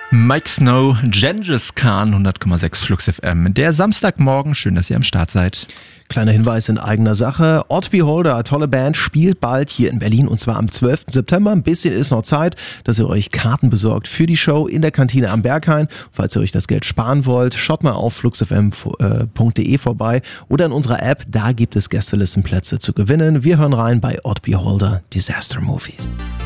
Mike Snow, Gengis Khan, 100,6 Flux FM. Der Samstagmorgen, schön, dass ihr am Start seid. Kleiner Hinweis in eigener Sache. Odd Beholder, tolle Band, spielt bald hier in Berlin und zwar am 12. September. Ein bisschen ist noch Zeit, dass ihr euch Karten besorgt für die Show in der Kantine am Berghain. Falls ihr euch das Geld sparen wollt, schaut mal auf fluxfm.de vorbei oder in unserer App, da gibt es Gästelistenplätze zu gewinnen. Wir hören rein bei Odd Beholder, Disaster Movies.